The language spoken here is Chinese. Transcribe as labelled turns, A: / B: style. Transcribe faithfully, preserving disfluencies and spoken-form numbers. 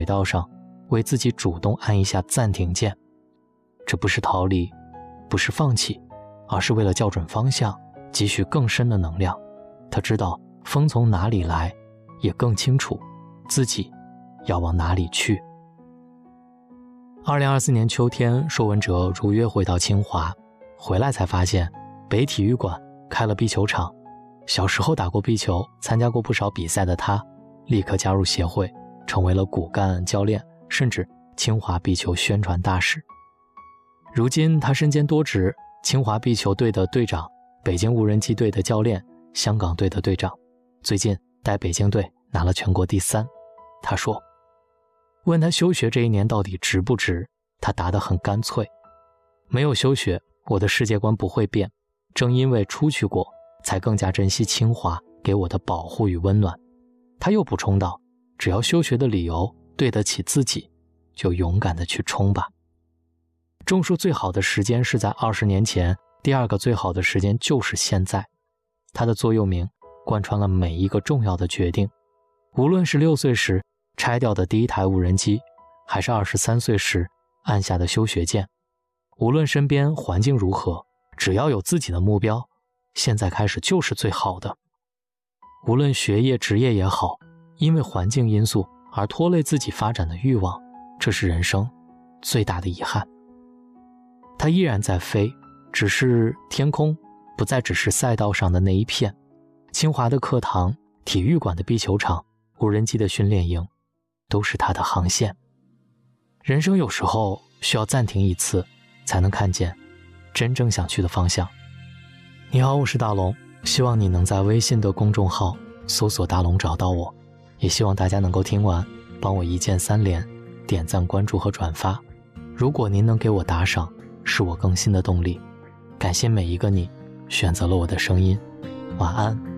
A: 道上为自己主动按一下暂停键。这不是逃离，不是放弃，而是为了校准方向，汲取更深的能量。他知道风从哪里来，也更清楚自己要往哪里去。二零二四年秋天，说文哲如约回到清华，回来才发现北体育馆开了壁球场。小时候打过壁球，参加过不少比赛的他，立刻加入协会，成为了骨干教练，甚至清华壁球宣传大使。如今他身兼多职，清华壁球队的队长，北京无人机队的教练，香港队的队长，最近带北京队拿了全国第三。他说，问他休学这一年到底值不值，他答得很干脆，没有休学，我的世界观不会变，正因为出去过，才更加珍惜清华给我的保护与温暖。他又补充道，只要休学的理由对得起自己，就勇敢地去冲吧。种树最好的时间是在二十年前，第二个最好的时间就是现在。他的座右铭贯穿了每一个重要的决定，无论是六岁时拆掉的第一台无人机，还是二十三岁时按下的休学键，无论身边环境如何，只要有自己的目标，现在开始就是最好的。无论学业职业也好，因为环境因素而拖累自己发展的欲望，这是人生最大的遗憾。他依然在飞，只是天空不再只是赛道上的那一片，清华的课堂、体育馆的壁球场、无人机的训练营，都是他的航线。人生有时候需要暂停一次，才能看见真正想去的方向。你好，我是大龙，希望你能在微信的公众号搜索大龙找到我，也希望大家能够听完帮我一键三连，点赞关注和转发。如果您能给我打赏，是我更新的动力。感谢每一个你选择了我的声音，晚安。